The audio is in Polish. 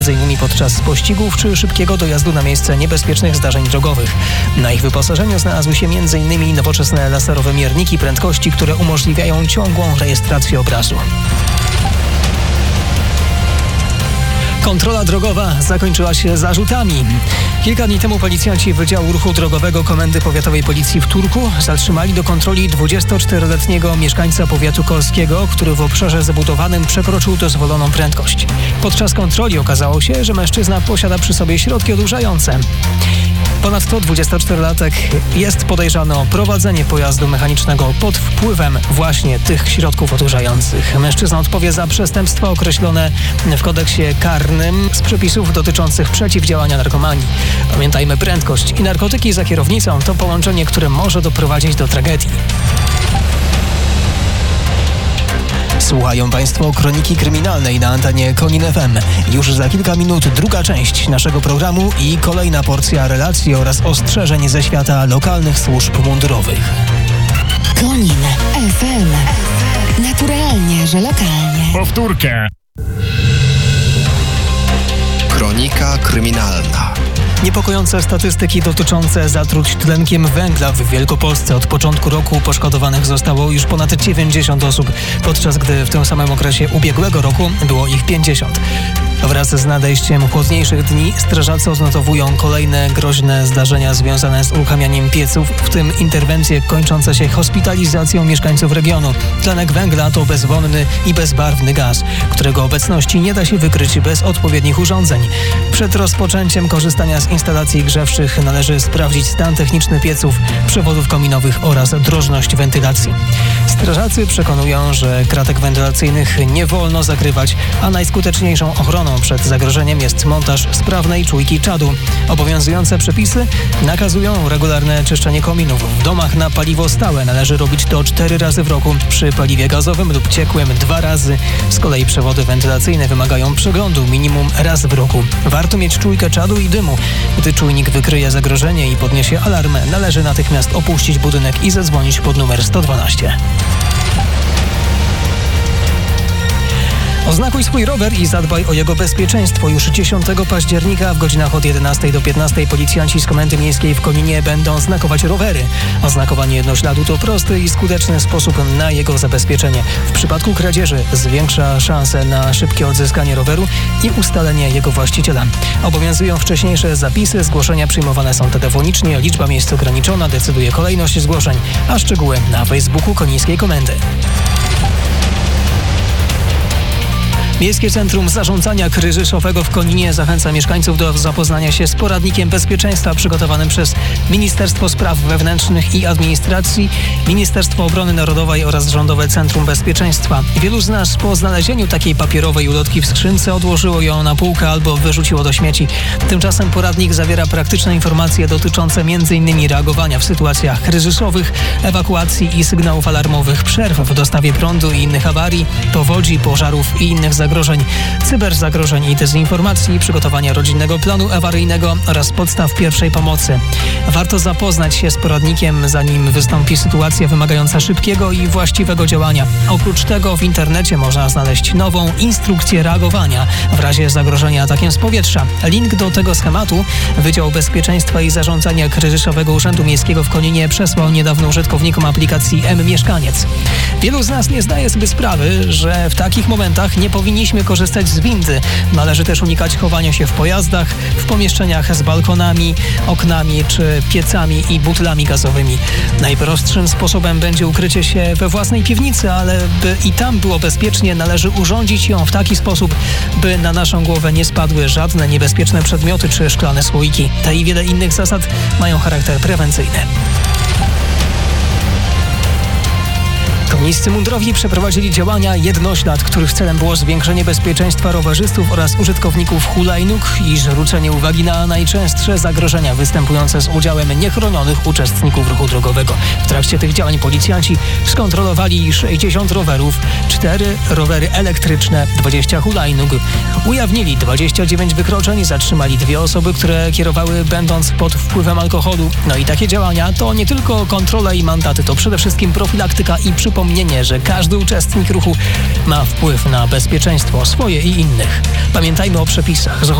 m.in. podczas pościgów czy szybkiego dojazdu na miejsce niebezpiecznych zdarzeń drogowych. Na ich wyposażeniu znalazły się m.in. nowoczesne laserowe mierniki prędkości, które umożliwiają ciągłą rejestrację obrazu. Kontrola drogowa zakończyła się zarzutami. Kilka dni temu policjanci Wydziału Ruchu Drogowego Komendy Powiatowej Policji w Turku zatrzymali do kontroli 24-letniego mieszkańca powiatu kolskiego, który w obszarze zabudowanym przekroczył dozwoloną prędkość. Podczas kontroli okazało się, że mężczyzna posiada przy sobie środki odurzające. Ponadto 24-latek jest podejrzany o prowadzenie pojazdu mechanicznego pod wpływem właśnie tych środków odurzających. Mężczyzna odpowie za przestępstwa określone w kodeksie karnym z przepisów dotyczących przeciwdziałania narkomanii. Pamiętajmy, prędkość i narkotyki za kierownicą to połączenie, które może doprowadzić do tragedii. Słuchają Państwo Kroniki Kryminalnej na antenie Konin FM. Już za kilka minut druga część naszego programu i kolejna porcja relacji oraz ostrzeżeń ze świata lokalnych służb mundurowych. Konin FM. Naturalnie, że lokalnie. Powtórkę. Kronika kryminalna. Niepokojące statystyki dotyczące zatruć tlenkiem węgla w Wielkopolsce. Od początku roku poszkodowanych zostało już ponad 90 osób, podczas gdy w tym samym okresie ubiegłego roku było ich 50. Wraz z nadejściem chłodniejszych dni strażacy odnotowują kolejne groźne zdarzenia związane z uruchamianiem pieców, w tym interwencje kończące się hospitalizacją mieszkańców regionu. Tlenek węgla to bezwonny i bezbarwny gaz, którego obecności nie da się wykryć bez odpowiednich urządzeń. Przed rozpoczęciem korzystania z instalacji grzewczych należy sprawdzić stan techniczny pieców, przewodów kominowych oraz drożność wentylacji. Strażacy przekonują, że kratek wentylacyjnych nie wolno zakrywać, a najskuteczniejszą ochroną przed zagrożeniem jest montaż sprawnej czujki czadu. Obowiązujące przepisy nakazują regularne czyszczenie kominów. W domach na paliwo stałe należy robić to 4 razy w roku, przy paliwie gazowym lub ciekłym 2 razy. Z kolei przewody wentylacyjne wymagają przeglądu minimum raz w roku. Warto mieć czujkę czadu i dymu. Gdy czujnik wykryje zagrożenie i podniesie alarm, należy natychmiast opuścić budynek i zadzwonić pod numer 112. Oznakuj swój rower i zadbaj o jego bezpieczeństwo. Już 10 października w godzinach od 11 do 15 policjanci z Komendy Miejskiej w Koninie będą znakować rowery. Oznakowanie jednośladu to prosty i skuteczny sposób na jego zabezpieczenie. W przypadku kradzieży zwiększa szanse na szybkie odzyskanie roweru i ustalenie jego właściciela. Obowiązują wcześniejsze zapisy, zgłoszenia przyjmowane są telefonicznie, liczba miejsc ograniczona, decyduje kolejność zgłoszeń, a szczegóły na Facebooku Konińskiej Komendy. Miejskie Centrum Zarządzania Kryzysowego w Koninie zachęca mieszkańców do zapoznania się z poradnikiem bezpieczeństwa przygotowanym przez Ministerstwo Spraw Wewnętrznych i Administracji, Ministerstwo Obrony Narodowej oraz Rządowe Centrum Bezpieczeństwa. Wielu z nas po znalezieniu takiej papierowej ulotki w skrzynce odłożyło ją na półkę albo wyrzuciło do śmieci. Tymczasem poradnik zawiera praktyczne informacje dotyczące m.in. reagowania w sytuacjach kryzysowych, ewakuacji i sygnałów alarmowych, przerw w dostawie prądu i innych awarii, powodzi, pożarów i innych zagrożeń, cyberzagrożeń i dezinformacji, przygotowania rodzinnego planu awaryjnego oraz podstaw pierwszej pomocy. Warto zapoznać się z poradnikiem, zanim wystąpi sytuacja wymagająca szybkiego i właściwego działania. Oprócz tego w internecie można znaleźć nową instrukcję reagowania w razie zagrożenia atakiem z powietrza. Link do tego schematu Wydział Bezpieczeństwa i Zarządzania Kryzysowego Urzędu Miejskiego w Koninie przesłał niedawno użytkownikom aplikacji M-Mieszkaniec. Wielu z nas nie zdaje sobie sprawy, że w takich momentach nie powinniśmy korzystać z windy. Należy też unikać chowania się w pojazdach, w pomieszczeniach z balkonami, oknami czy piecami i butlami gazowymi. Najprostszym sposobem będzie ukrycie się we własnej piwnicy, ale by i tam było bezpiecznie, należy urządzić ją w taki sposób, by na naszą głowę nie spadły żadne niebezpieczne przedmioty czy szklane słoiki. Te i wiele innych zasad mają charakter prewencyjny. Konińscy mundurowi przeprowadzili działania Jednoślad, których celem było zwiększenie bezpieczeństwa rowerzystów oraz użytkowników hulajnóg i zwrócenie uwagi na najczęstsze zagrożenia występujące z udziałem niechronionych uczestników ruchu drogowego. W trakcie tych działań policjanci skontrolowali 60 rowerów, 4 rowery elektryczne, 20 hulajnóg. Ujawnili 29 wykroczeń, zatrzymali 2 osoby, które kierowały będąc pod wpływem alkoholu. No i takie działania to nie tylko kontrole i mandaty, to przede wszystkim profilaktyka i przypomnienie przypomnienie, że każdy uczestnik ruchu ma wpływ na bezpieczeństwo swoje i innych. Pamiętajmy o przepisach.